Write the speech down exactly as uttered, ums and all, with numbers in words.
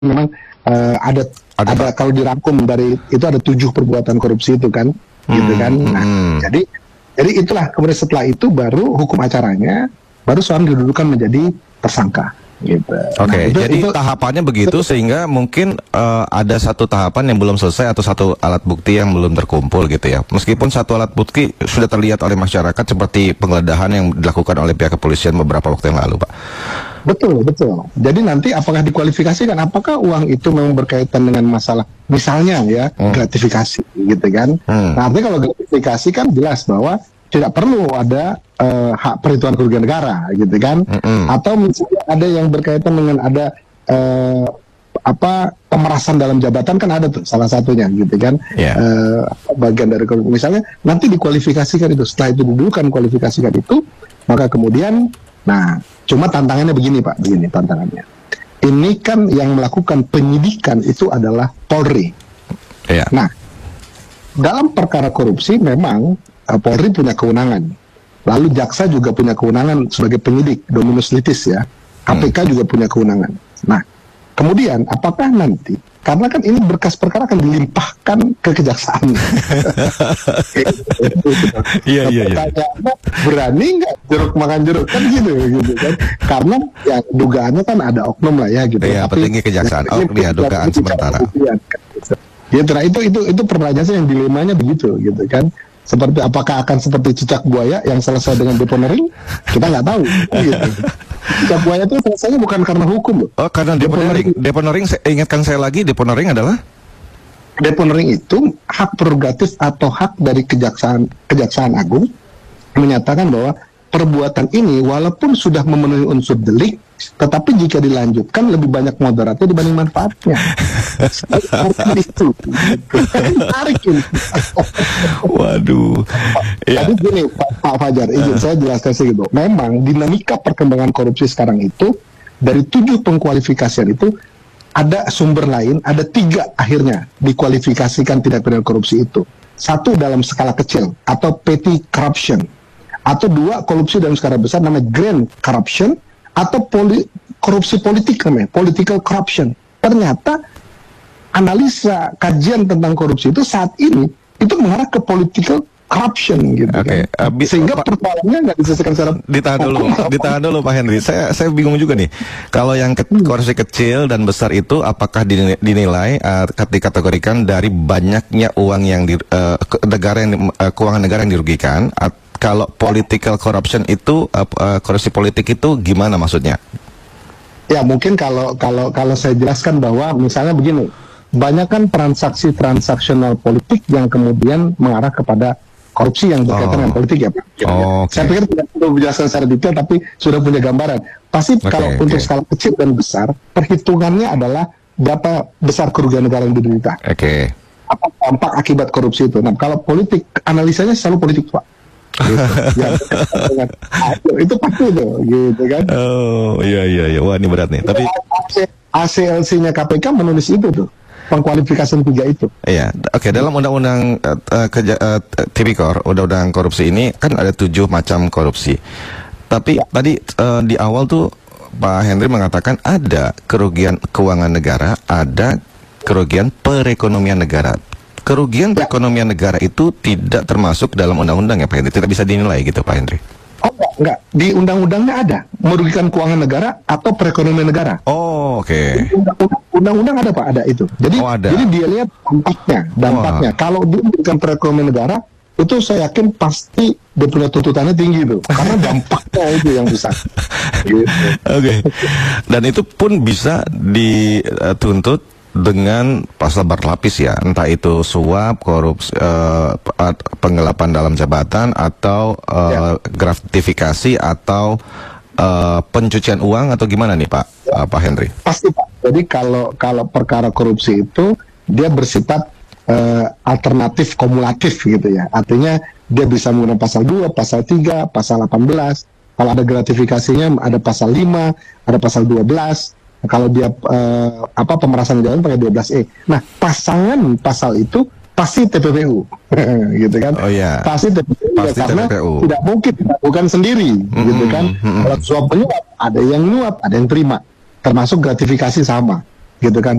memang uh, ada ada, ada kalau dirangkum dari itu ada tujuh perbuatan korupsi itu kan, hmm, gitu kan. Nah, hmm. jadi jadi itulah kemudian setelah itu baru hukum acaranya baru seorang didudukan menjadi tersangka. Gitu. Oke, okay, nah, jadi itu, tahapannya begitu itu, sehingga mungkin uh, ada satu tahapan yang belum selesai atau satu alat bukti yang belum terkumpul gitu ya. Meskipun satu alat bukti sudah terlihat oleh masyarakat seperti penggeledahan yang dilakukan oleh pihak kepolisian beberapa waktu yang lalu, Pak. Betul, betul. Jadi nanti apakah dikualifikasikan, apakah uang itu memang berkaitan dengan masalah, misalnya ya, hmm. gratifikasi gitu kan. Hmm. Nah, artinya kalau gratifikasi kan jelas bahwa tidak perlu ada uh, hak perhitungan kerugian negara gitu kan, mm-hmm. atau misalnya ada yang berkaitan dengan ada uh, apa pemerasan dalam jabatan kan ada tuh salah satunya gitu kan, yeah. uh, bagian dari misalnya nanti dikualifikasikan itu, setelah itu didudukan kualifikasikan itu, maka kemudian, nah cuma tantangannya begini Pak, begini tantangannya, ini kan yang melakukan penyidikan itu adalah Polri, yeah. Nah dalam perkara korupsi memang Polri punya kewenangan, lalu jaksa juga punya kewenangan sebagai penyidik, dominus litis ya, K P K hmm. juga punya kewenangan. Nah, kemudian apakah nanti, karena kan ini berkas perkara akan dilimpahkan ke kejaksaan. Iya iya iya. Berani nggak jeruk makan jeruk kan gitu, gitu kan? Karena ya dugaannya kan ada oknum lah ya gitu. Iya, petinggi kejaksaan. Oh iya, dugaan sementara. Ya, nah, itu itu itu pertanyaan yang dilemanya begitu gitu kan. Seperti apakah akan seperti cicak buaya yang selesai dengan deponering, kita nggak tahu. Gitu. Cicak buaya itu selesainya bukan karena hukum loh. Oh, karena deponering. Deponering, saya ingatkan saya lagi, deponering adalah? Deponering itu hak prerogatif atau hak dari kejaksaan kejaksaan agung menyatakan bahwa perbuatan ini walaupun sudah memenuhi unsur delik, tetapi jika dilanjutkan lebih banyak mudaratnya dibanding manfaatnya. Itu menarik ini. Waduh. Ya. Jadi gini Pak, Pak Fajar, izin uh. saya jelaskan sedikit. Memang dinamika perkembangan korupsi sekarang itu dari tujuh pengkualifikasian itu ada sumber lain, ada tiga akhirnya dikualifikasikan tindak pidana korupsi itu. Satu dalam skala kecil atau petty corruption, atau dua korupsi dalam skala besar namanya grand corruption, atau poli, korupsi politik namanya political corruption. Ternyata analisa kajian tentang korupsi itu saat ini itu mengarah ke political corruption gitu okay. kan. Uh, sehingga Pak, persoalannya nggak diselesaikan secara ditahan dulu, ditahan dulu Pak Henry. Saya saya bingung juga nih. Kalau yang ke, korupsi kecil dan besar itu apakah dinilai uh, dikategorikan dari banyaknya uang yang di, uh, ke, negara yang uh, keuangan negara yang dirugikan? At, kalau political corruption itu uh, uh, korupsi politik itu gimana maksudnya? Ya mungkin kalau kalau kalau saya jelaskan bahwa misalnya begini, banyak kan transaksi transaksional politik yang kemudian mengarah kepada korupsi yang berkaitan oh. dengan politik ya Pak. Oh, okay. Saya pikir tidak perlu menjelaskan secara detail, tapi sudah punya gambaran. Pasti okay, kalau okay. untuk skala kecil dan besar, perhitungannya adalah berapa besar kerugian negara yang diderita. Oke. Okay. Apa dampak akibat korupsi itu? Nah, kalau politik, analisanya selalu politik Pak. Gitu. Ya, itu pasti itu, gitu kan? Oh iya iya iya, wah ini berat nih. Tapi A C L C-nya K P K menulis itu tuh. Pengkualifikasi tiga itu. Iya, oke. Okay. Dalam undang-undang uh, uh, Tipikor, undang-undang korupsi ini kan ada tujuh macam korupsi. Tapi ya. tadi uh, di awal tuh Pak Henry mengatakan ada kerugian keuangan negara, ada kerugian perekonomian negara. Kerugian ya. perekonomian negara itu tidak termasuk dalam undang-undang ya Pak Henry, tidak bisa dinilai gitu Pak Henry. Oh enggak, enggak. Di undang-undangnya ada merugikan keuangan negara atau perekonomian negara. Oh, oke. Okay. Undang-undang ada Pak, ada itu. Jadi, oh, ada. jadi dia lihat dampaknya, dampaknya. Wah. Kalau dia merugikan perekonomian negara, itu saya yakin pasti dia punya tuntutannya tinggi tuh, karena dampaknya itu yang besar. Gitu. Oke. Okay. Dan itu pun bisa dituntut dengan pasal berlapis ya, entah itu suap, korupsi, uh, penggelapan dalam jabatan, atau uh, ya. gratifikasi, atau uh, pencucian uang, atau gimana nih Pak ya. uh, Pak Henry? Pasti Pak. Jadi kalau kalau perkara korupsi itu dia bersifat uh, alternatif kumulatif gitu ya. Artinya dia bisa menggunakan pasal dua, pasal tiga, pasal delapan belas. Kalau ada gratifikasinya ada pasal lima, ada pasal dua belas. Kalau dia uh, apa pemerasan jalan pakai dua belas E. Nah, pasangan pasal itu pasti T P P U. Gitu kan? Oh iya. Pasti T P P U, pasti ya, karena T P P U. tidak mungkin bukan sendiri, mm-hmm. gitu kan? Mm-hmm. Kalau suap menyuap, ada yang nyuap, ada yang terima. Termasuk gratifikasi sama. gitu kan.